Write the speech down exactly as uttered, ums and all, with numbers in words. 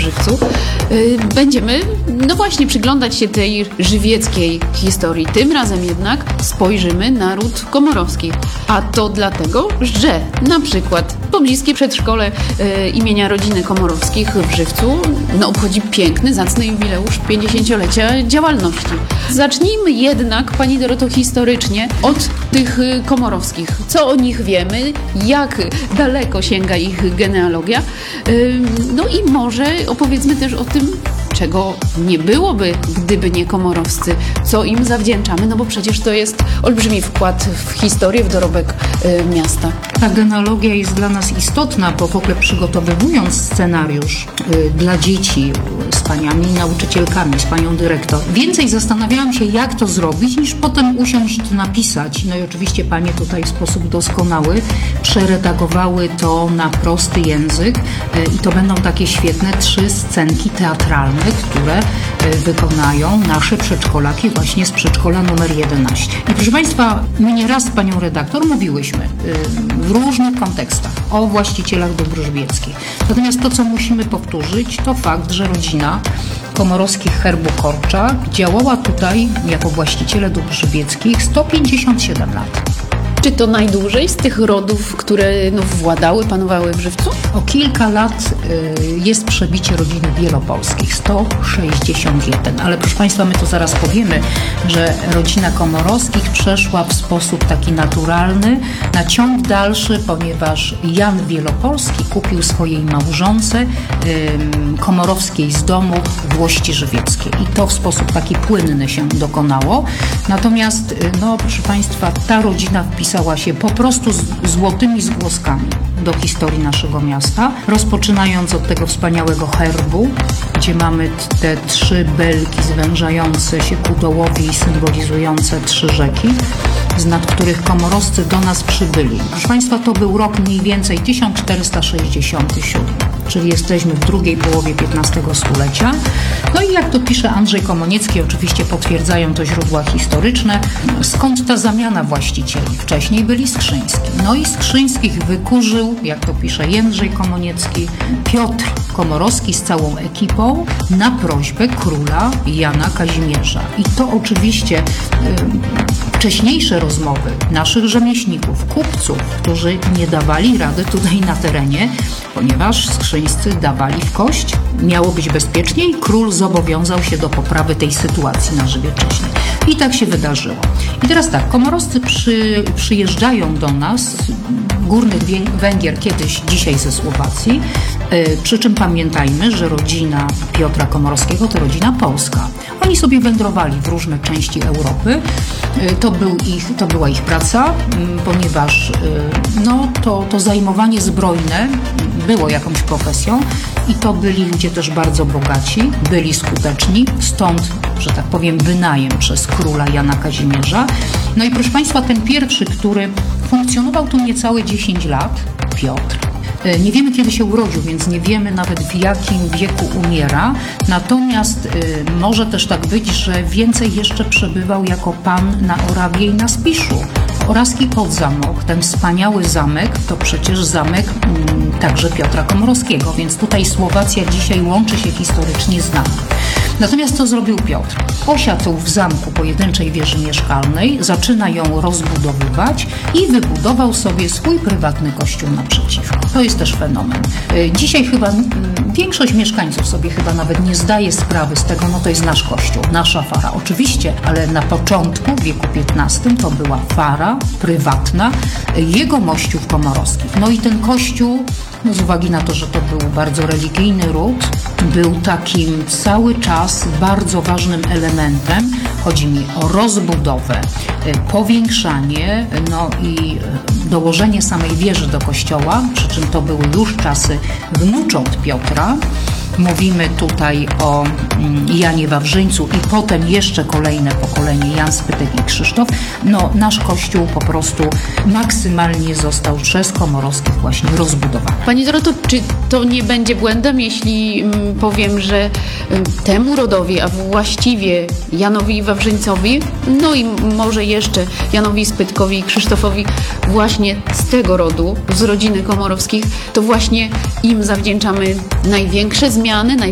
Żywcu, będziemy, no właśnie, przyglądać się tej żywieckiej historii. Tym razem jednak spojrzymy na ród komorowski. A to dlatego, że na przykład pobliskie przedszkole e, imienia rodziny Komorowskich w Żywcu no, obchodzi piękny, zacny jubileusz pięćdziesięciolecia działalności. Zacznijmy jednak, Pani Doroto, historycznie od tych Komorowskich. Co o nich wiemy, jak daleko sięga ich genealogia, e, no i może opowiedzmy też o tym, czego nie byłoby, gdyby nie komorowscy, co im zawdzięczamy, no bo przecież to jest olbrzymi wkład w historię, w dorobek y, miasta. Ta genealogia jest dla nas istotna, bo w ogóle przygotowywując scenariusz y, dla dzieci z paniami nauczycielkami, z panią dyrektor, więcej zastanawiałam się, jak to zrobić, niż potem usiąść napisać. No i oczywiście panie tutaj w sposób doskonały przeredagowały to na prosty język y, i to będą takie świetne trzy scenki teatralne, które wykonają nasze przedszkolaki właśnie z przedszkola numer jedenaście. I proszę Państwa, my nieraz z panią redaktor mówiłyśmy w różnych kontekstach o właścicielach dóbr żywieckich. Natomiast to, co musimy powtórzyć, to fakt, że rodzina Komorowskich herbu Korczak działała tutaj jako właściciele dóbr żywieckich sto pięćdziesiąt siedem lat. Czy to najdłużej z tych rodów, które no, władały, panowały w Żywcu? O kilka lat y, jest przebicie rodziny wielopolskich, sto sześćdziesiąt jeden. Ale proszę Państwa, my to zaraz powiemy, że rodzina Komorowskich przeszła w sposób taki naturalny na ciąg dalszy, ponieważ Jan Wielopolski kupił swojej małżonce y, Komorowskiej z domu włości żywieckiej. I to w sposób taki płynny się dokonało. Natomiast, y, no proszę Państwa, ta rodzina wpisała się po prostu z złotymi zgłoskami do historii naszego miasta, rozpoczynając od tego wspaniałego herbu, gdzie mamy te trzy belki zwężające się ku dołowi i symbolizujące trzy rzeki, z nad których komorowscy do nas przybyli. Proszę Państwa, to był rok mniej więcej tysiąc czterysta sześćdziesiąty siódmy, czyli jesteśmy w drugiej połowie piętnastego stulecia. No i jak to pisze Andrzej Komoniecki, oczywiście potwierdzają to źródła historyczne, skąd ta zamiana właścicieli. Wcześniej byli Skrzyński. No i Skrzyńskich wykurzył, jak to pisze Jędrzej Komoniecki, Piotr Komorowski z całą ekipą na prośbę króla Jana Kazimierza. I to oczywiście y, wcześniejsze rozmowy naszych rzemieślników, kupców, którzy nie dawali rady tutaj na terenie, ponieważ Skrzyńscy dawali w kość, miało być bezpiecznie i król zobowiązał się do poprawy tej sytuacji na Żywiecczyźnie. I tak się wydarzyło. I teraz tak, komorowscy przy, przyjeżdżają do nas, Górnych Węgier, kiedyś, dzisiaj ze Słowacji, yy, przy czym pamiętajmy, że rodzina Piotra Komorowskiego to rodzina polska. Oni sobie wędrowali w różne części Europy. Yy, to, był ich, to była ich praca, yy, ponieważ yy, no, to, to zajmowanie zbrojne było jakąś profesją i to byli ludzie też bardzo bogaci, byli skuteczni, stąd, że tak powiem, wynajem przez króla Jana Kazimierza. No i proszę Państwa, ten pierwszy, który funkcjonował tu niecałe dziesięć lat, Piotr. Nie wiemy, kiedy się urodził, więc nie wiemy nawet, w jakim wieku umiera. Natomiast y, może też tak być, że więcej jeszcze przebywał jako pan na Orawie i na Spiszu. Orawski Podzamek, ten wspaniały zamek, to przecież zamek mm, także Piotra Komorowskiego, więc tutaj Słowacja dzisiaj łączy się historycznie z nami. Natomiast co zrobił Piotr? Osiadł w zamku pojedynczej wieży mieszkalnej, zaczyna ją rozbudowywać i wybudował sobie swój prywatny kościół naprzeciwko. To jest też fenomen. Dzisiaj chyba większość mieszkańców sobie chyba nawet nie zdaje sprawy z tego, no to jest nasz kościół, nasza fara. Oczywiście, ale na początku, w wieku piętnastym, to była fara prywatna jego mościów komorowskich. No i ten kościół, no z uwagi na to, że to był bardzo religijny ród, był takim cały czas bardzo ważnym elementem. Chodzi mi o rozbudowę, powiększanie, no i dołożenie samej wieży do kościoła, przy czym to były już czasy wnucząt Piotra. Mówimy tutaj o Janie Wawrzyńcu i potem jeszcze kolejne pokolenie, Jan Spytek i Krzysztof. No, nasz kościół po prostu maksymalnie został przez Komorowskich właśnie rozbudowany. Pani Doroto, czy to nie będzie błędem, jeśli mm, powiem, że y, temu rodowi, a właściwie Janowi Wawrzyńcowi, no i może jeszcze Janowi Spytkowi i Krzysztofowi właśnie z tego rodu, z rodziny Komorowskich, to właśnie im zawdzięczamy największe zmiany,